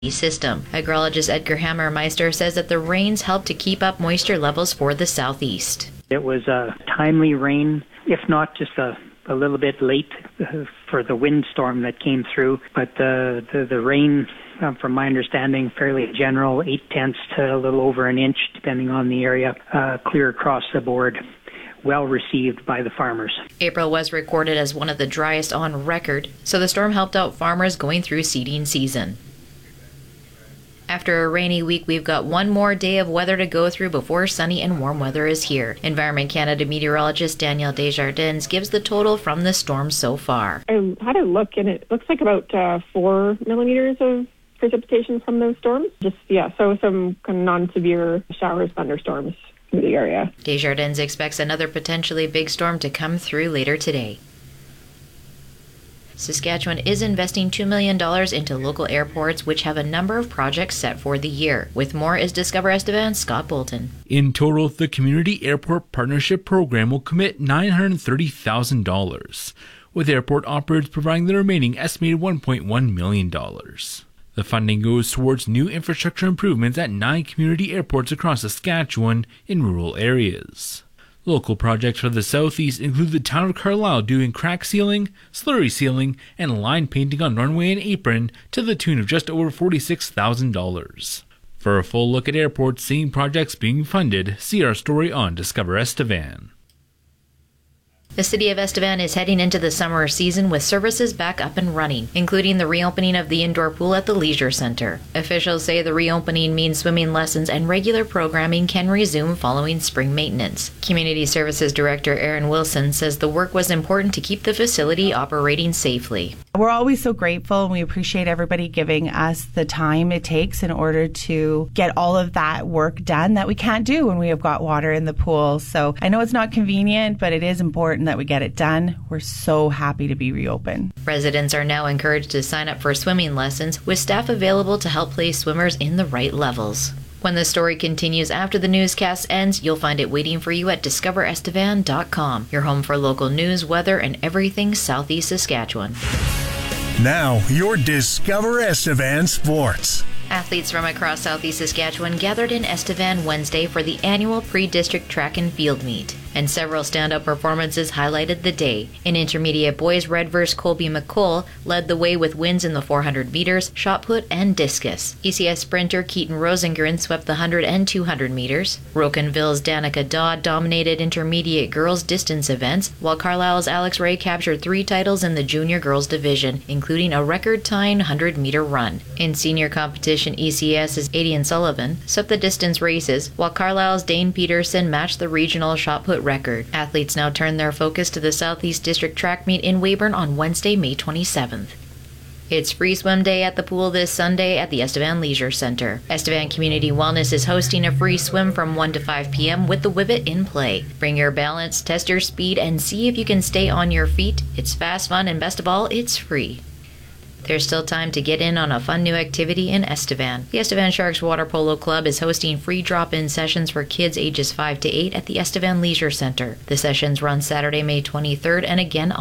system. Hydrologist Edgar Hammermeister says that the rains helped to keep up moisture levels for the southeast. It was a timely rain, if not just a little bit late for the windstorm that came through. But the rain, from my understanding, fairly general, 0.8 to a little over an inch, depending on the area, clear across the board. Well received by the farmers. April was recorded as one of the driest on record, so the storm helped out farmers going through seeding season. After a rainy week, we've got one more day of weather to go through before sunny and warm weather is here. Environment Canada meteorologist Danielle Desjardins gives the total from the storm so far. I had a look, and it looks like about 4 millimeters of precipitation from those storms. So some kind of non-severe showers, thunderstorms through the area. Desjardins expects another potentially big storm to come through later today. Saskatchewan is investing $2 million into local airports, which have a number of projects set for the year. With more is Discover Estevan's Scott Bolton. In total, the Community Airport Partnership Program will commit $930,000, with airport operators providing the remaining estimated $1.1 million. The funding goes towards new infrastructure improvements at 9 community airports across Saskatchewan in rural areas. Local projects for the southeast include the town of Carlisle doing crack sealing, slurry sealing, and line painting on runway and apron to the tune of just over $46,000. For a full look at airports seeing projects being funded, see our story on Discover Estevan. The city of Estevan is heading into the summer season with services back up and running, including the reopening of the indoor pool at the Leisure Center. Officials say the reopening means swimming lessons and regular programming can resume following spring maintenance. Community Services Director Erin Wilson says the work was important to keep the facility operating safely. We're always so grateful, and we appreciate everybody giving us the time it takes in order to get all of that work done that we can't do when we have got water in the pool. So I know it's not convenient, but it is important that we get it done. We're so happy to be reopened. Residents are now encouraged to sign up for swimming lessons, with staff available to help place swimmers in the right levels. When the story continues after the newscast ends, you'll find it waiting for you at discoverestevan.com, your home for local news, weather, and everything Southeast Saskatchewan. Now, your Discover Estevan Sports. Athletes from across Southeast Saskatchewan gathered in Estevan Wednesday for the annual pre-district track and field meet, and several stand-up performances highlighted the day. In intermediate boys, Redverse Colby McColl led the way with wins in the 400 meters, shot put, and discus. ECS sprinter Keaton Rosengren swept the 100 and 200 meters. Rocanville's Danica Dodd dominated intermediate girls distance events, while Carlisle's Alex Ray captured 3 titles in the junior girls division, including a record-tying 100-meter run. In senior competition, ECS's Adian Sullivan swept the distance races, while Carlisle's Dane Peterson matched the regional shot put record. Athletes now turn their focus to the Southeast District track meet in Weyburn on Wednesday, May 27th. It's free swim day at the pool this Sunday at the Estevan Leisure Center. Estevan Community Wellness is hosting a free swim from 1 to 5 p.m. with the Whibbit in play. Bring your balance, test your speed, and see if you can stay on your feet. It's fast, fun, and best of all, it's free. There's still time to get in on a fun new activity in Estevan. The Estevan Sharks Water Polo Club is hosting free drop-in sessions for kids ages 5 to 8 at the Estevan Leisure Center. The sessions run Saturday, May 23rd, and again